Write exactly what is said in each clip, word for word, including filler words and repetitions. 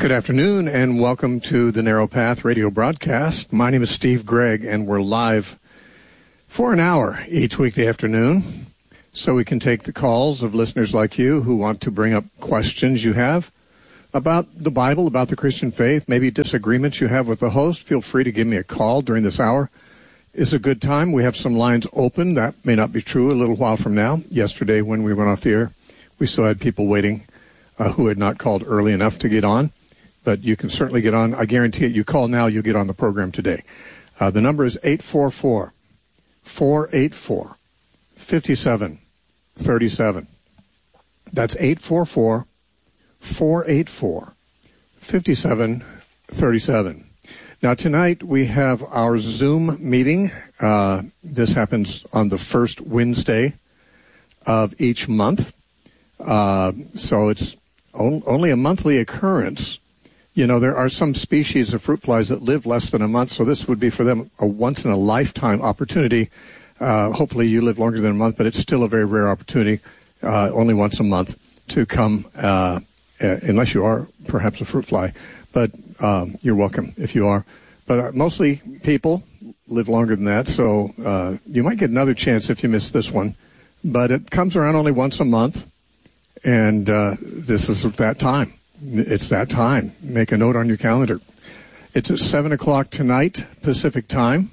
Good afternoon, and welcome to the Narrow Path radio broadcast. My name is Steve Gregg, and we're live for an hour each weekday afternoon, so we can take the calls of listeners like you who want to bring up questions you have about the Bible, about the Christian faith, maybe disagreements you have with the host. Feel free to give me a call during this hour. It's a good time. We have some lines open. That may not be true a little while from now. Yesterday, when we went off the air, we still had people waiting uh, who had not called early enough to get on. But you can certainly get on. I guarantee it. You call now, you'll get on the program today. Uh, the number is eight four four, four eight four, five seven three seven. That's eight four four, four eight four, five seven three seven. Now, tonight we have our Zoom meeting. Uh, this happens on the first Wednesday of each month. Uh, so it's on, only a monthly occurrence. You know, there are some species of fruit flies that live less than a month, so this would be for them a once-in-a-lifetime opportunity. Uh, hopefully you live longer than a month, but it's still a very rare opportunity, uh, only once a month, to come, uh, uh, unless you are perhaps a fruit fly. But um, you're welcome if you are. But uh, mostly people live longer than that, so uh, you might get another chance if you miss this one. But it comes around only once a month, and uh, this is that time. It's that time. Make a note on your calendar. It's at seven o'clock tonight, Pacific time,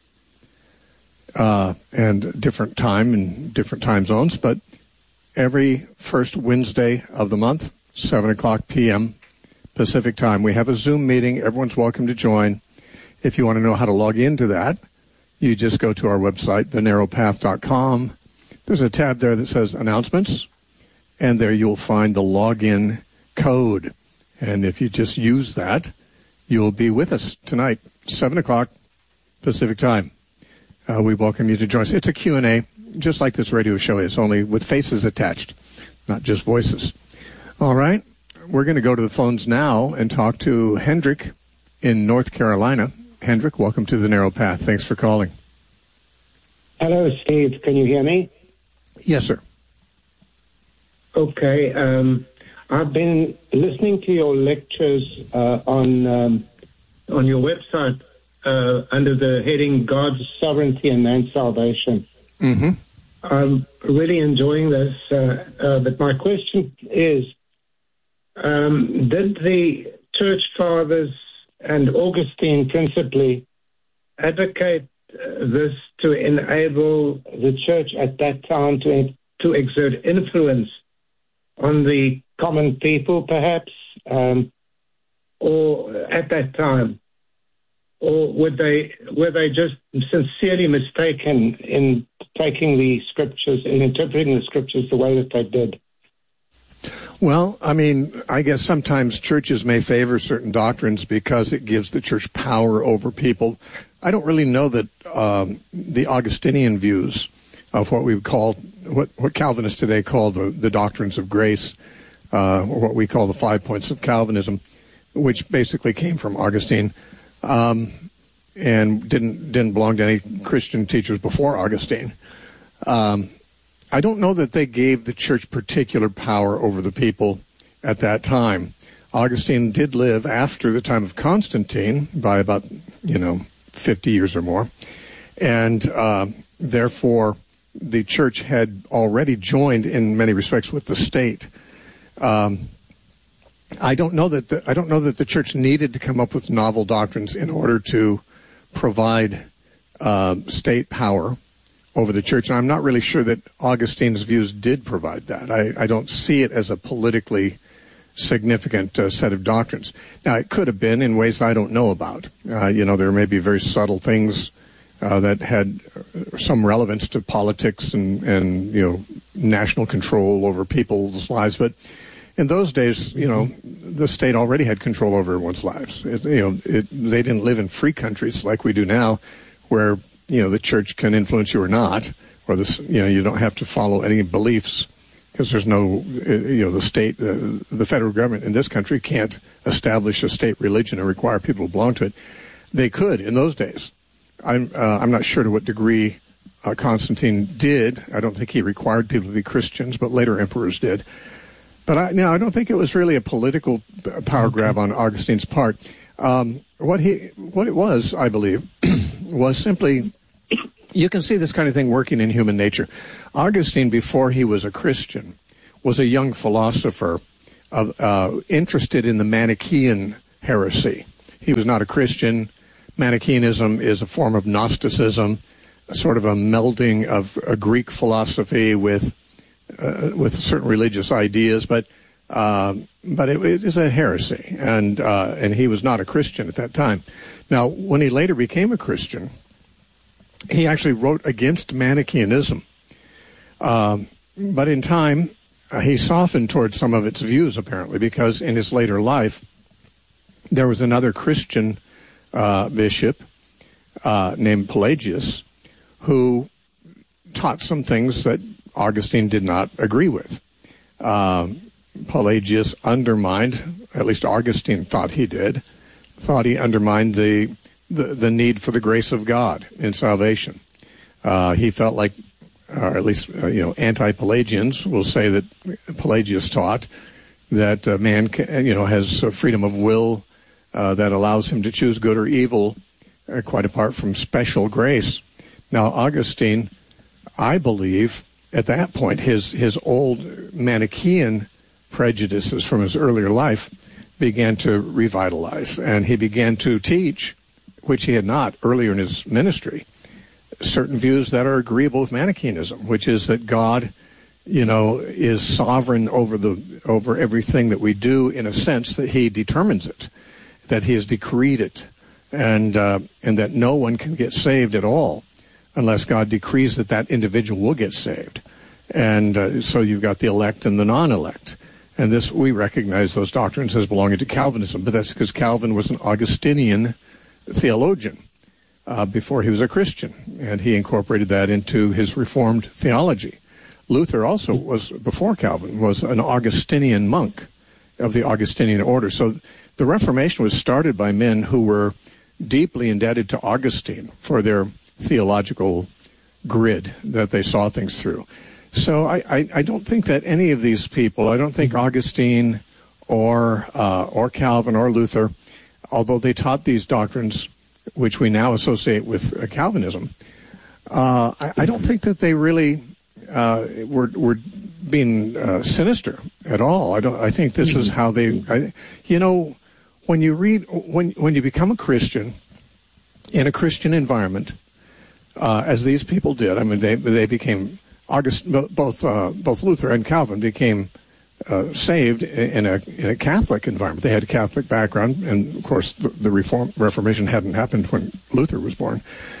uh, and different time in different time zones, but every first Wednesday of the month, seven o'clock p.m. Pacific time. We have a Zoom meeting. Everyone's welcome to join. If you want to know how to log into that, you just go to our website, the narrow path dot com. There's a tab there that says Announcements, and there you'll find the login code. And if you just use that, you'll be with us tonight, seven o'clock Pacific time. Uh, we welcome you to join us. It's a Q and A, just like this radio show is, only with faces attached, not just voices. All right, we're going to go to the phones now and talk to Hendrik in North Carolina. Hendrik, welcome to the Narrow Path. Thanks for calling. Hello, Steve. Can you hear me? Yes, sir. Okay. Um, I've been listening to your lectures uh, on um, on your website uh, under the heading God's Sovereignty and Man's Salvation. Mm-hmm. I'm really enjoying this, uh, uh, but my question is, um, did the Church Fathers and Augustine principally advocate uh, this to enable the Church at that time to to exert influence on the common people, perhaps, um, or at that time, or would they were they just sincerely mistaken in taking the scriptures and interpreting the scriptures the way that they did? Well, I mean, I guess sometimes churches may favor certain doctrines because it gives the church power over people. I don't really know that um, the Augustinian views of what we would call, what, what Calvinists today call the, the doctrines of grace, uh, or what we call the five points of Calvinism, which basically came from Augustine, um, and didn't didn't belong to any Christian teachers before Augustine. Um, I don't know that they gave the church particular power over the people at that time. Augustine did live after the time of Constantine by about, you know, fifty years or more, and uh, therefore the church had already joined in many respects with the state. Um, I don't know that the, I don't know that the church needed to come up with novel doctrines in order to provide uh, state power over the church. And I'm not really sure that Augustine's views did provide that. I, I don't see it as a politically significant uh, set of doctrines. Now, it could have been in ways I don't know about. Uh, you know, there may be very subtle things uh, that had some relevance to politics and, and, you know, national control over people's lives. But in those days, you know, the state already had control over everyone's lives. It, you know, it, they didn't live in free countries like we do now, where, you know, the church can influence you or not, or this, you know, you don't have to follow any beliefs because there's no, you know, the state, uh, the federal government in this country can't establish a state religion and require people to belong to it. They could in those days. I'm uh, I'm not sure to what degree uh, Constantine did. I don't think he required people to be Christians, but later emperors did. But I, no, I don't think it was really a political power grab on Augustine's part. Um, what he, what it was, I believe, was simply, you can see this kind of thing working in human nature. Augustine, before he was a Christian, was a young philosopher of, uh, interested in the Manichaean heresy. He was not a Christian. Manichaeanism is a form of Gnosticism, sort of a melding of a Greek philosophy with uh, with certain religious ideas, but uh, but it, it is a heresy, and uh, and he was not a Christian at that time. Now, when he later became a Christian, he actually wrote against Manichaeanism, um, but in time uh, he softened towards some of its views, apparently, because in his later life there was another Christian uh, bishop uh, named Pelagius who taught some things that Augustine did not agree with. Um, Pelagius undermined, at least Augustine thought he did, thought he undermined the the, the need for the grace of God in salvation. Uh, he felt like, or at least uh, you know, anti-Pelagians will say that Pelagius taught that uh, man can, you know has a freedom of will uh, that allows him to choose good or evil, uh, quite apart from special grace. Now, Augustine, I believe, at that point, his his old Manichaean prejudices from his earlier life began to revitalize, and he began to teach, which he had not earlier in his ministry, certain views that are agreeable with Manichaeanism, which is that God, you know, is sovereign over the over everything that we do, in a sense that he determines it, that he has decreed it, and uh, and that no one can get saved at all unless God decrees that that individual will get saved. And uh, so you've got the elect and the non-elect. And this, we recognize those doctrines as belonging to Calvinism, but that's because Calvin was an Augustinian theologian uh, before he was a Christian, and he incorporated that into his Reformed theology. Luther also was, before Calvin, was an Augustinian monk of the Augustinian order. So the Reformation was started by men who were deeply indebted to Augustine for their theological grid that they saw things through. So I, I, I don't think that any of these people, I don't think Augustine or uh, or Calvin or Luther, although they taught these doctrines, which we now associate with uh, Calvinism, uh, I, I don't think that they really uh, were were being uh, sinister at all. I don't. I think this is how they. I, you know, when you read when when you become a Christian in a Christian environment, Uh, as these people did. I mean, they they became August. Both uh, both Luther and Calvin became uh, saved in a in a Catholic environment. They had a Catholic background, and of course, the, the Reform Reformation hadn't happened when Luther was born.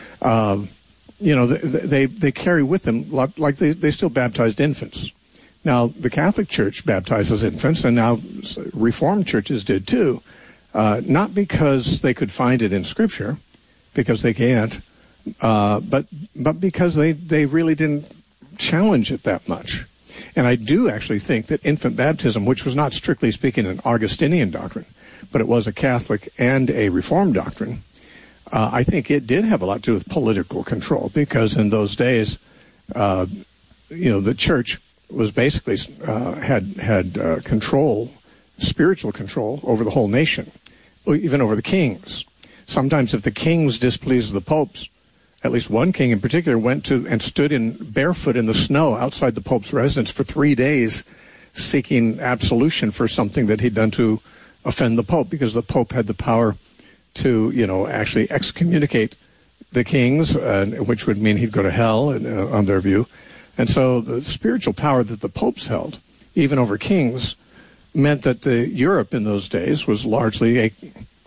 Um, you know, they, they they carry with them, like they they still baptized infants. Now, the Catholic Church baptizes infants, and now Reformed churches did too. Uh, not because they could find it in Scripture, because they can't. Uh, but but because they, they really didn't challenge it that much. And I do actually think that infant baptism, which was not strictly speaking an Augustinian doctrine, but it was a Catholic and a Reformed doctrine, uh, I think it did have a lot to do with political control, because in those days, uh, you know, the church was basically uh, had had uh, control, spiritual control over the whole nation, even over the kings. Sometimes if the kings displeased the popes, at least one king in particular went to and stood in barefoot in the snow outside the Pope's residence for three days seeking absolution for something that he'd done to offend the Pope, because the Pope had the power to, you know, actually excommunicate the kings, uh, which would mean he'd go to hell, uh, on their view. And so the spiritual power that the popes held, even over kings, meant that the Europe in those days was largely a,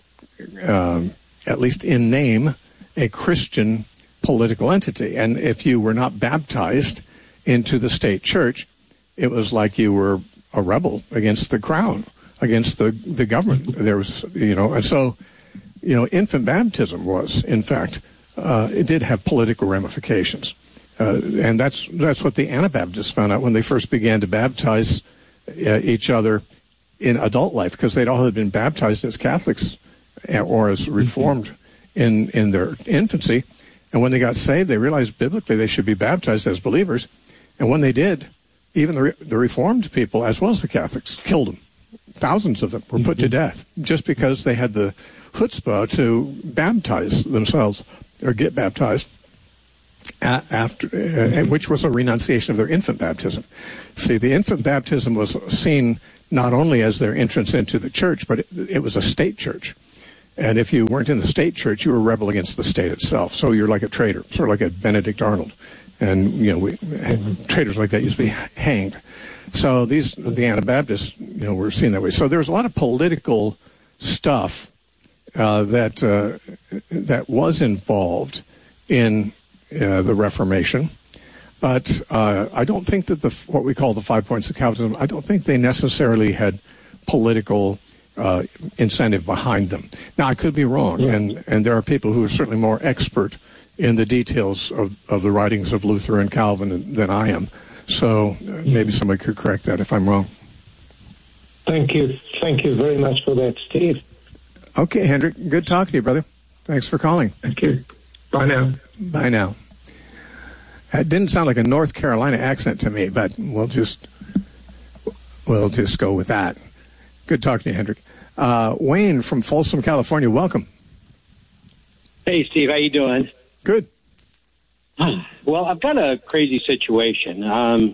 um, at least in name, a Christian political entity. And if you were not baptized into the state church, it was like you were a rebel against the crown, against the, the government. There was, you know, and so, you know, infant baptism was, in fact, uh, it did have political ramifications. Uh, and that's that's what the Anabaptists found out when they first began to baptize uh, each other in adult life, because they'd all had been baptized as Catholics or as Reformed in, in their infancy. And when they got saved, they realized biblically they should be baptized as believers. And when they did, even the, the Reformed people, as well as the Catholics, killed them. Thousands of them were put mm-hmm. to death just because they had the chutzpah to baptize themselves or get baptized, a- after, uh, which was a renunciation of their infant baptism. See, the infant baptism was seen not only as their entrance into the church, but it, it was a state church. And if you weren't in the state church, you were a rebel against the state itself. So you're like a traitor, sort of like a Benedict Arnold. And, you know, we, mm-hmm. traitors like that used to be hanged. So these, the Anabaptists, you know, were seen that way. So there was a lot of political stuff uh, that uh, that was involved in uh, the Reformation. But uh, I don't think that the what we call the five points of Calvinism, I don't think they necessarily had political uh, incentive behind them. Now, I could be wrong, yeah. and, and there are people who are certainly more expert in the details of, of the writings of Luther and Calvin than I am. So uh, maybe somebody could correct that if I'm wrong. Thank you. Thank you very much for that, Steve. Okay, Hendrik. Good talking to you, brother. Thanks for calling. Thank you. Bye now. Bye now. It didn't sound like a North Carolina accent to me, but we'll just we'll just go with that. Good talking to you, Hendrik. Uh, Wayne from Folsom, California. Welcome. Hey, Steve. How you doing? Good. Well, I've got a crazy situation. Um,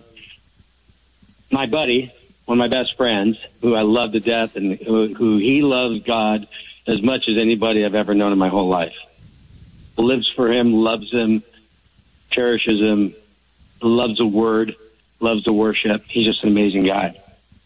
my buddy, one of my best friends, who I love to death, and who, who he loves God as much as anybody I've ever known in my whole life. Lives for him, loves him, cherishes him, loves the word, loves the worship. He's just an amazing guy.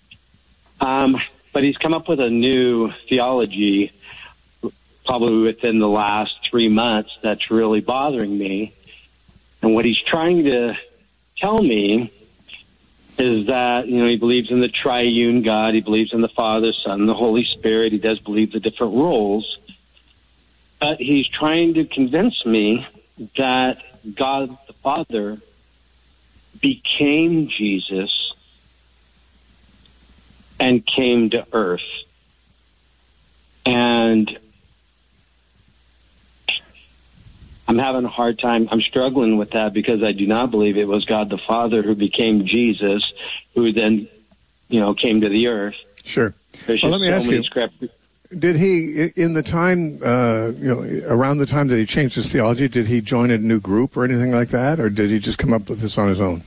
Um, but he's come up with a new theology probably within the last three months that's really bothering me. And what he's trying to tell me is that, you know, he believes in the triune God. He believes in the Father, Son, and the Holy Spirit. He does believe the different roles. But he's trying to convince me that God the Father became Jesus and came to earth. And I'm having a hard time. I'm struggling with that because I do not believe it was God the Father who became Jesus, who then, you know, came to the earth. Sure. There's well, let me so ask you, script- did he, in the time, uh, you know, around the time that he changed his theology, did he join a new group or anything like that, or did he just come up with this on his own?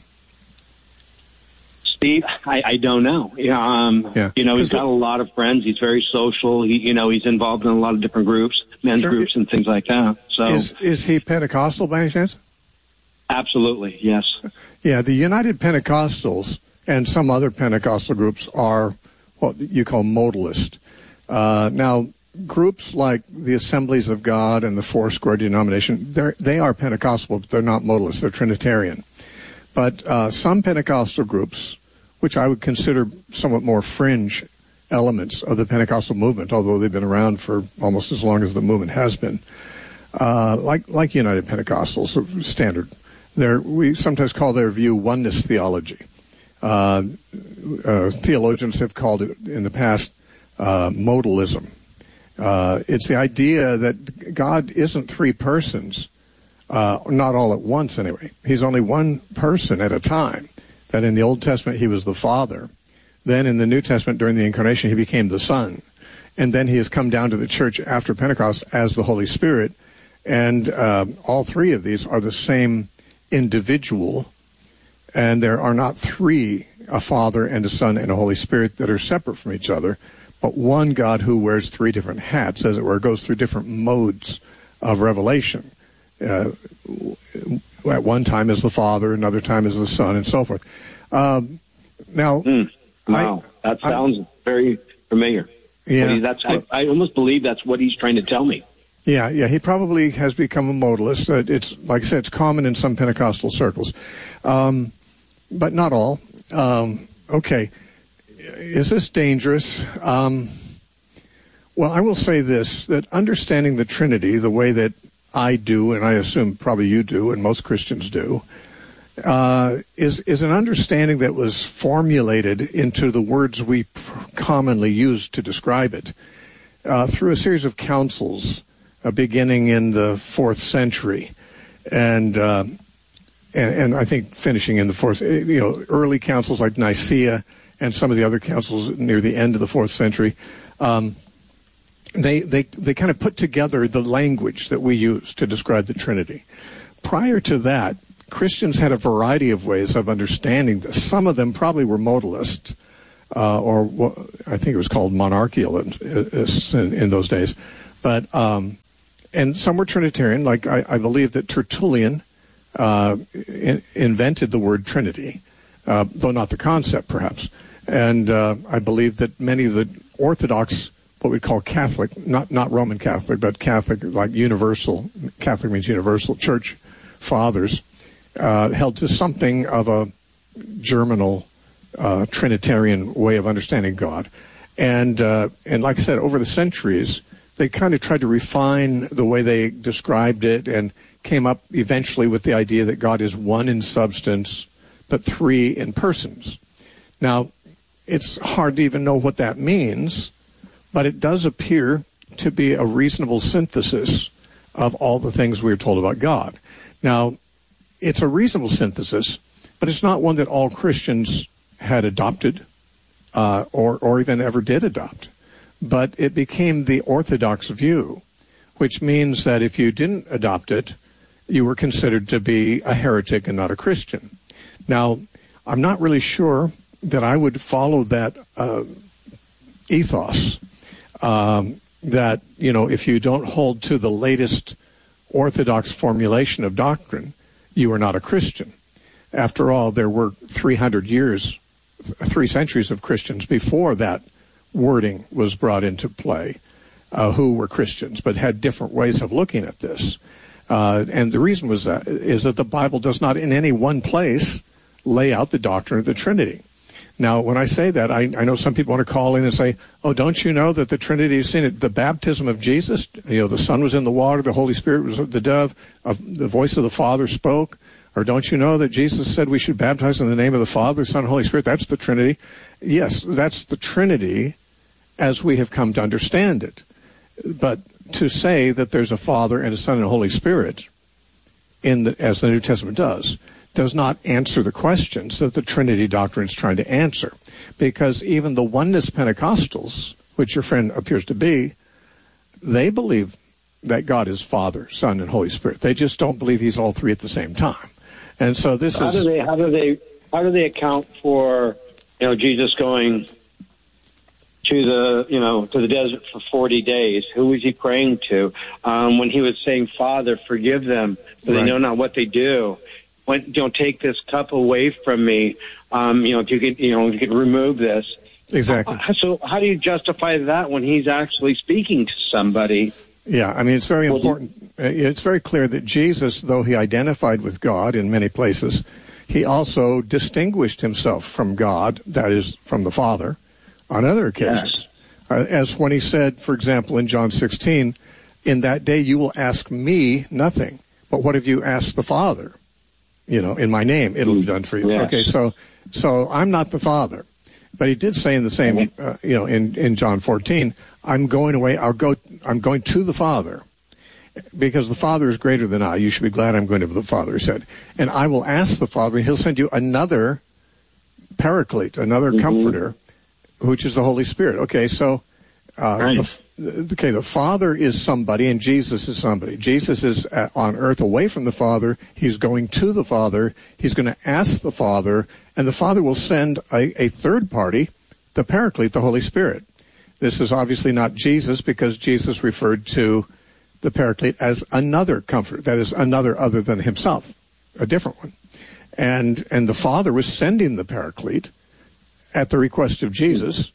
Steve, I, I don't know. Um, yeah. You know, he's got a lot of friends. He's very social. He, you know, he's involved in a lot of different groups, men's sure. groups and things like that. So, is, is he Pentecostal by any chance? Absolutely, yes. Yeah, the United Pentecostals and some other Pentecostal groups are what you call modalist. Uh, now, groups like the Assemblies of God and the Foursquare denomination, they are Pentecostal, but they're not modalist. They're Trinitarian. But uh, some Pentecostal groups, which I would consider somewhat more fringe elements of the Pentecostal movement, although they've been around for almost as long as the movement has been, uh, like like United Pentecostals, standard. They're, we sometimes call their view oneness theology. Uh, uh, theologians have called it in the past uh, modalism. Uh, it's the idea that God isn't three persons, uh, not all at once anyway. He's only one person at a time. That in the Old Testament he was the Father. Then in the New Testament during the Incarnation he became the Son. And then he has come down to the church after Pentecost as the Holy Spirit. And uh, all three of these are the same individual. And there are not three, a Father and a Son and a Holy Spirit, that are separate from each other, but one God who wears three different hats, as it were, goes through different modes of revelation. Uh, at one time as the Father, another time as the Son, and so forth. Um, now, mm, wow, I, that sounds I, very familiar. Yeah, he, that's I, I almost believe that's what he's trying to tell me. Yeah, yeah, he probably has become a modalist. Uh, it's like I said, it's common in some Pentecostal circles, um, but not all. Um, okay, is this dangerous? Um, well, I will say this: that understanding the Trinity the way that I do, and I assume probably you do, and most Christians do, uh, is is an understanding that was formulated into the words we pr- commonly use to describe it uh, through a series of councils uh, beginning in the fourth century. And uh, and, and I think finishing in the fourth, you know, early councils like Nicaea and some of the other councils near the end of the fourth century, um, they, they, they kind of put together the language that we use to describe the Trinity. Prior to that, Christians had a variety of ways of understanding this. Some of them probably were modalist, uh, or what I think it was called monarchialists in, in those days. But um, and some were Trinitarian, like I, I believe that Tertullian uh, in, invented the word Trinity, uh, though not the concept, perhaps. And uh, I believe that many of the Orthodox, what we call Catholic, not not Roman Catholic, but Catholic, like universal, Catholic means universal, church fathers, uh, held to something of a germinal uh, Trinitarian way of understanding God. And uh, and like I said, over the centuries, they kind of tried to refine the way they described it and came up eventually with the idea that God is one in substance, but three in persons. Now, it's hard to even know what that means, but it does appear to be a reasonable synthesis of all the things we are told about God. Now, it's a reasonable synthesis, but it's not one that all Christians had adopted uh, or, or even ever did adopt. But it became the orthodox view, which means that if you didn't adopt it, you were considered to be a heretic and not a Christian. Now, I'm not really sure that I would follow that uh, ethos, um, that, you know, if you don't hold to the latest orthodox formulation of doctrine, you are not a Christian. After all, there were three hundred years, three centuries of Christians before that wording was brought into play, uh, who were Christians, but had different ways of looking at this. Uh, and the reason was that, is that the Bible does not in any one place lay out the doctrine of the Trinity. Now, when I say that, I, I know some people want to call in and say, oh, don't you know that the Trinity is in it? The baptism of Jesus, you know, the Son was in the water, the Holy Spirit was the dove, uh, the voice of the Father spoke. Or don't you know that Jesus said we should baptize in the name of the Father, Son, and Holy Spirit? That's the Trinity. Yes, that's the Trinity as we have come to understand it. But to say that there's a Father and a Son and a Holy Spirit, in the, as the New Testament does, does not answer the questions that the Trinity doctrine is trying to answer. Because even the oneness Pentecostals, which your friend appears to be, they believe that God is Father, Son, and Holy Spirit. They just don't believe he's all three at the same time. And so this how is... Do they, how do they how do they account for, you know, Jesus going to the, you know, to the desert for forty days? Who was he praying to? Um, when he was saying, Father, forgive them, for Right. they know not what they do. When, you know, take this cup away from me. Um, you know, if you could, you know, if you could remove this. Exactly. So how do you justify that when he's actually speaking to somebody? Yeah, I mean, it's very important. It's very clear that Jesus, though he identified with God in many places, he also distinguished himself from God, that is, from the Father, on other occasions. Yes. Uh, as when he said, for example, in John sixteen, in that day you will ask me nothing, but what have you asked the Father? You know, in my name, it'll be done for you. Yes. Okay, so so I'm not the Father. But he did say in the same, uh, you know, in, in John fourteen, I'm going away, I'll go, I'm going to the Father, because the Father is greater than I. You should be glad I'm going to the Father, he said. And I will ask the Father, and he'll send you another paraclete, another mm-hmm. comforter, which is the Holy Spirit. Okay, so, uh, right. the, okay, the Father is somebody, and Jesus is somebody. Jesus is on earth away from the Father. He's going to the Father. He's going to ask the Father, and the Father will send a, a third party, the Paraclete, the Holy Spirit. This is obviously not Jesus, because Jesus referred to the Paraclete as another comforter, that is, another other than himself, a different one. And and the Father was sending the Paraclete at the request of Jesus.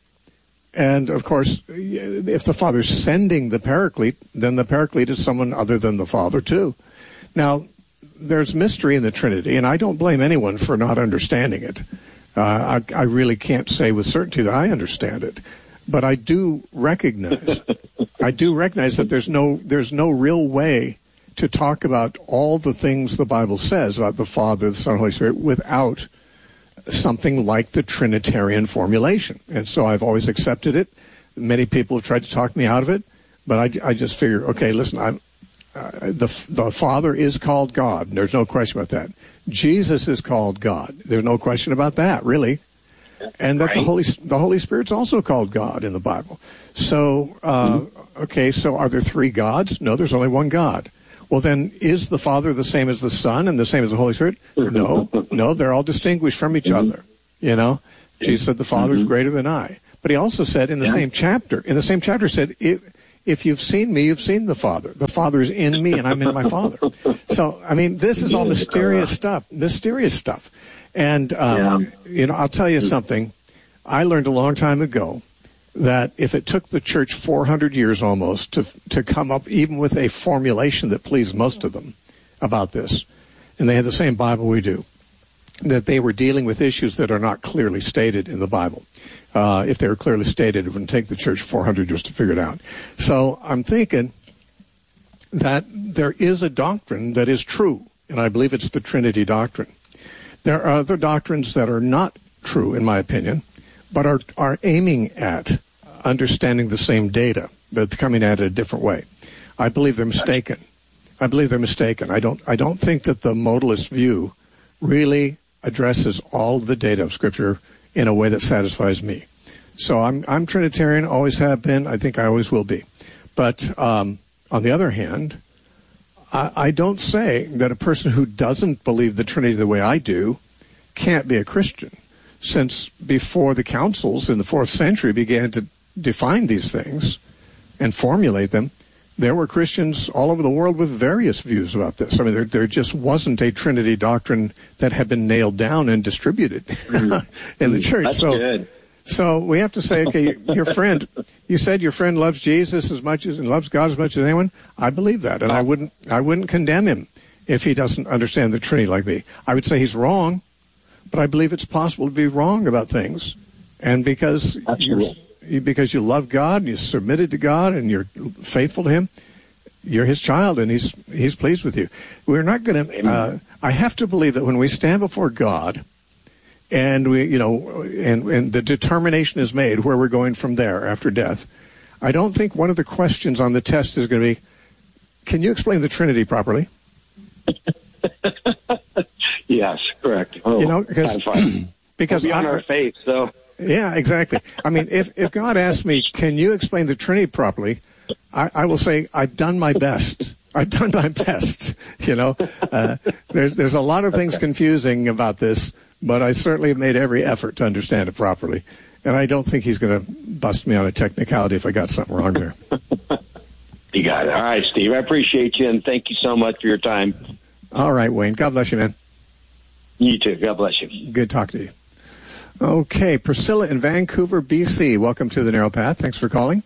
And, of course, if the Father's sending the Paraclete, then the Paraclete is someone other than the Father, too. Now, there's mystery in the Trinity, and I don't blame anyone for not understanding it. Uh, I, I really can't say with certainty that I understand it. But I do recognize, I do recognize that there's no, there's no real way to talk about all the things the Bible says about the Father, the Son, and Holy Spirit without something like the Trinitarian formulation. And so I've always accepted it. Many people have tried to talk me out of it, but I, I just figure, okay, listen, I'm, uh, the the Father is called God. There's no question about that. Jesus is called God. There's no question about that, really. And that right. the Holy the Holy Spirit's also called God in the Bible. So, uh, mm-hmm. okay, so are there three gods? No, there's only one God. Well, then, is the Father the same as the Son and the same as the Holy Spirit? No, no, they're all distinguished from each mm-hmm. other. You know, Jesus said the Father is mm-hmm. greater than I. But he also said in the yeah. same chapter, in the same chapter said, if, if you've seen me, you've seen the Father. The Father is in me and I'm in my Father. So, I mean, this is all mysterious stuff, mysterious stuff. And, um, yeah. you know, I'll tell you something. I learned a long time ago that if it took the church four hundred years almost to to come up even with a formulation that pleased most of them about this, and they had the same Bible we do, that they were dealing with issues that are not clearly stated in the Bible. Uh, if they were clearly stated, it wouldn't take the church four hundred years to figure it out. So I'm thinking that there is a doctrine that is true, and I believe it's the Trinity doctrine. There are other doctrines that are not true, in my opinion, but are, are aiming at understanding the same data, but coming at it a different way. I believe they're mistaken. I believe they're mistaken. I don't I don't think that the modalist view really addresses all the data of Scripture in a way that satisfies me. So I'm I'm Trinitarian, always have been. I think I always will be. But um, on the other hand, I, I don't say that a person who doesn't believe the Trinity the way I do can't be a Christian, since before the councils in the fourth century began to define these things and formulate them, there were Christians all over the world with various views about this. I mean, there, there just wasn't a Trinity doctrine that had been nailed down and distributed in the church. That's so, good. So we have to say, okay, your friend, you said your friend loves Jesus as much as and loves God as much as anyone. I believe that, and I wouldn't, I wouldn't condemn him if he doesn't understand the Trinity like me. I would say he's wrong, but I believe it's possible to be wrong about things, and because you're, because you love God, and you're submitted to God, and you're faithful to him, you're his child, and he's he's pleased with you. We're not going to. Uh, I have to believe that when we stand before God, and we, you know, and and the determination is made where we're going from there after death, I don't think one of the questions on the test is going to be, "Can you explain the Trinity properly?" Yes, correct. Oh, you know, because because we'll be on I, our faith, so. Yeah, exactly. I mean, if, if God asks me, can you explain the Trinity properly, I, I will say, I've done my best. I've done my best. You know, uh, there's there's a lot of things confusing about this, but I certainly have made every effort to understand it properly. And I don't think he's going to bust me on a technicality if I got something wrong there. You got it. All right, Steve. I appreciate you, and thank you so much for your time. All right, Wayne. God bless you, man. You too. God bless you. Good talking to you. Okay, Priscilla in Vancouver, B C. Welcome to the Narrow Path. Thanks for calling.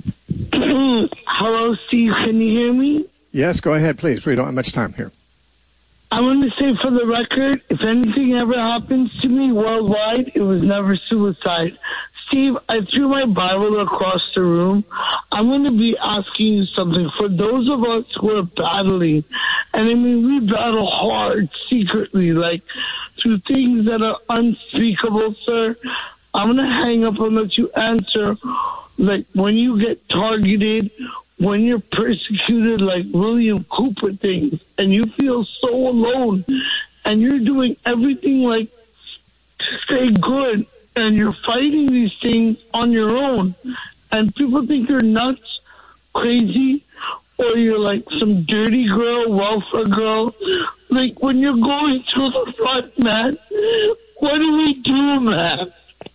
Hello, Steve. Can you hear me? Yes, go ahead, please. We don't have much time here. I want to say for the record, if anything ever happens to me worldwide, it was never suicide. Steve, I threw my Bible across the room. I'm going to be asking you something. For those of us who are battling, and I mean, we battle hard secretly, like through things that are unspeakable, sir. I'm going to hang up and let you answer. Like when you get targeted, when you're persecuted, like William Cooper things, and you feel so alone, and you're doing everything like to stay good, and you're fighting these things on your own, and people think you're nuts, crazy, or you're like some dirty girl, welfare girl. Like when you're going through the front, man, what do we do, man?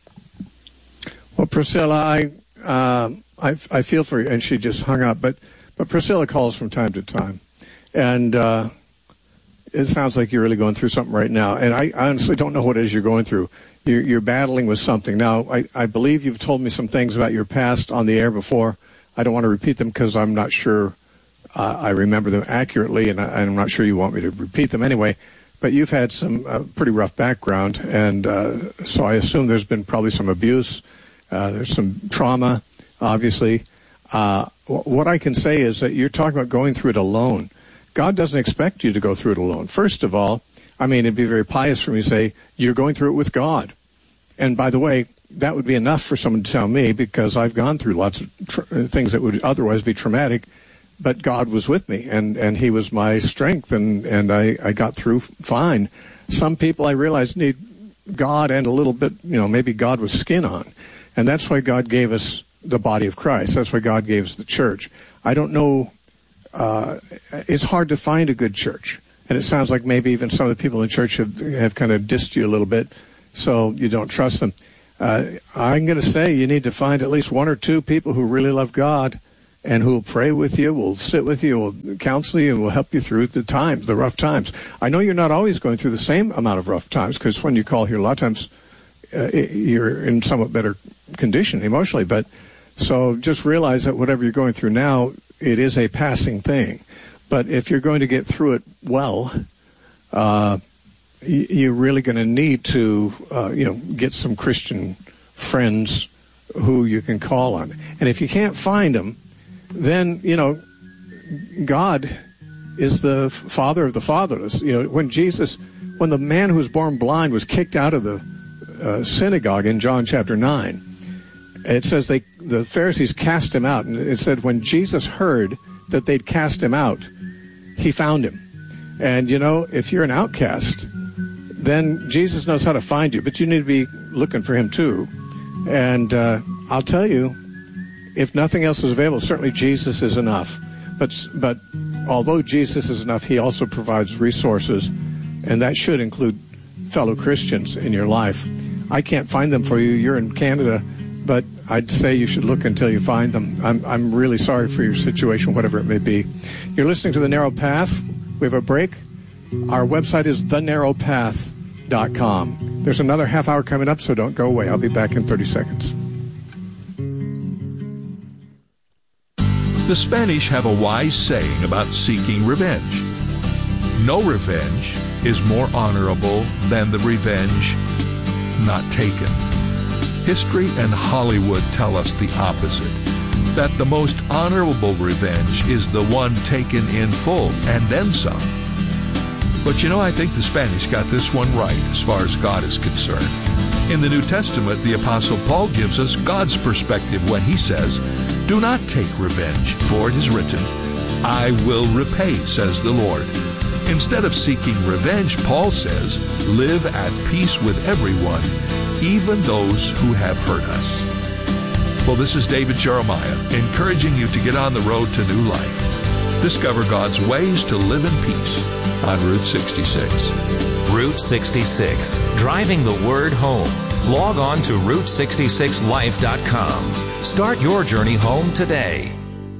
Well, Priscilla, I, uh, I, I feel for you, and she just hung up, but, but Priscilla calls from time to time, and uh, it sounds like you're really going through something right now, and I, I honestly don't know what it is you're going through. You're, you're battling with something. Now, I, I believe you've told me some things about your past on the air before. I don't want to repeat them because I'm not sure uh, I remember them accurately, and I, I'm not sure you want me to repeat them anyway. But you've had some uh, pretty rough background, and uh, so I assume there's been probably some abuse. Uh, there's some trauma, obviously. Uh, what I can say is that you're talking about going through it alone. God doesn't expect you to go through it alone. First of all, I mean, it'd be very pious for me to say, you're going through it with God. And by the way, that would be enough for someone to tell me, because I've gone through lots of tr- things that would otherwise be traumatic. but God was with me, and, and he was my strength, and, and I, I got through fine. Some people I realize need God and a little bit, you know, maybe God with skin on. And that's why God gave us the body of Christ. That's why God gave us the church. I don't know, uh, it's hard to find a good church. And it sounds like maybe even some of the people in the church have, have kind of dissed you a little bit, so you don't trust them. Uh, I'm going to say you need to find at least one or two people who really love God and who will pray with you, will sit with you, will counsel you, and will help you through the times, the rough times. I know you're not always going through the same amount of rough times, because when you call here, a lot of times uh, you're in somewhat better condition emotionally. But so just realize that whatever you're going through now, it is a passing thing. But if you're going to get through it well, uh, you're really going to need to, uh, you know, get some Christian friends who you can call on. And if you can't find them, then, you know, God is the father of the fatherless. You know, when Jesus, when the man who was born blind was kicked out of the uh, synagogue in John chapter nine, it says they, the Pharisees cast him out. And it said when Jesus heard that they'd cast him out, he found him. And, you know, if you're an outcast, then Jesus knows how to find you. But you need to be looking for him too. And uh, I'll tell you, if nothing else is available, certainly Jesus is enough. But but although Jesus is enough, he also provides resources, and that should include fellow Christians in your life. I can't find them for you. You're in Canada, but I'd say you should look until you find them. I'm I'm really sorry for your situation, whatever it may be. You're listening to The Narrow Path. We have a break. Our website is the narrow path dot com. There's another half hour coming up, so don't go away. I'll be back in thirty seconds. The Spanish have a wise saying about seeking revenge. No revenge is more honorable than the revenge not taken. History and Hollywood tell us the opposite, that the most honorable revenge is the one taken in full and then some. But you know, I think the Spanish got this one right as far as God is concerned. In the New Testament, the Apostle Paul gives us God's perspective when he says, "Do not take revenge, for it is written, I will repay, says the Lord." Instead of seeking revenge, Paul says, live at peace with everyone, even those who have hurt us. Well, this is David Jeremiah, encouraging you to get on the road to new life. Discover God's ways to live in peace on Route sixty-six. Route sixty-six, driving the word home. Log on to route sixty-six life dot com. Start your journey home today.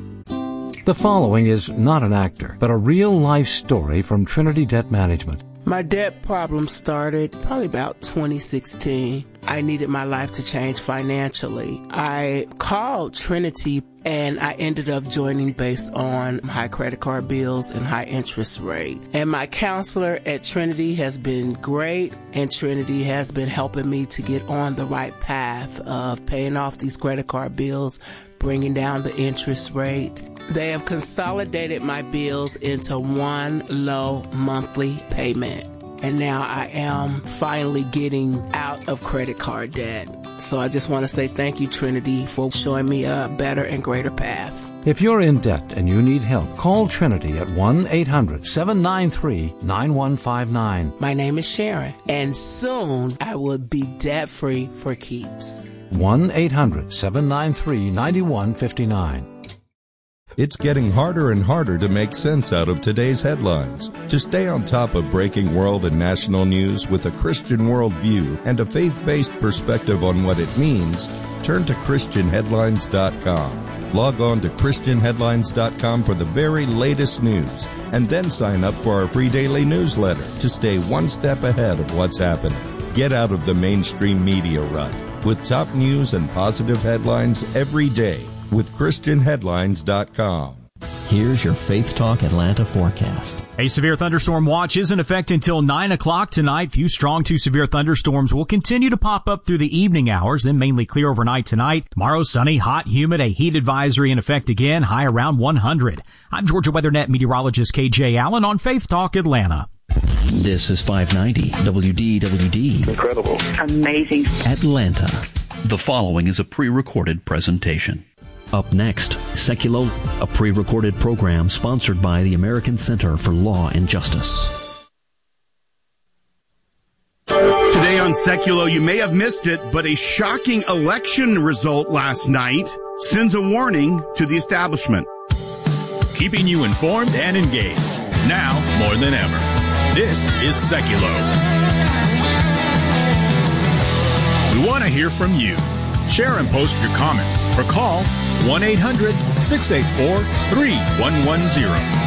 The following is not an actor, but a real-life story from Trinity Debt Management. My debt problem started probably about twenty sixteen. I needed my life to change financially. I called Trinity and I ended up joining based on high credit card bills and high interest rate. And my counselor at Trinity has been great, and Trinity has been helping me to get on the right path of paying off these credit card bills, bringing down the interest rate. They have consolidated my bills into one low monthly payment. And now I am finally getting out of credit card debt. So I just want to say thank you, Trinity, for showing me a better and greater path. If you're in debt and you need help, call Trinity at one eight hundred seven nine three nine one five nine. My name is Sharon, and soon I will be debt-free for keeps. one eight hundred seven nine three nine one five nine. It's getting harder and harder to make sense out of today's headlines. To stay on top of breaking world and national news with a Christian worldview and a faith-based perspective on what it means, turn to Christian Headlines dot com. Log on to Christian Headlines dot com for the very latest news, and then sign up for our free daily newsletter to stay one step ahead of what's happening. Get out of the mainstream media rut with top news and positive headlines every day with Christian Headlines dot com. Here's your Faith Talk Atlanta forecast. A severe thunderstorm watch is in effect until nine o'clock tonight. Few strong to severe thunderstorms will continue to pop up through the evening hours, then mainly clear overnight tonight. Tomorrow, sunny, hot, humid, a heat advisory in effect again, high around one hundred. I'm Georgia WeatherNet meteorologist K J Allen on Faith Talk Atlanta. This is five ninety W D W D. Incredible. Amazing. Atlanta. The following is a pre-recorded presentation. Up next, Seculo, a pre-recorded program sponsored by the American Center for Law and Justice. Today on Seculo, you may have missed it, but a shocking election result last night sends a warning to the establishment. Keeping you informed and engaged, now more than ever. This is Seculo. We want to hear from you. Share and post your comments or call one eight hundred six eight four three one one zero.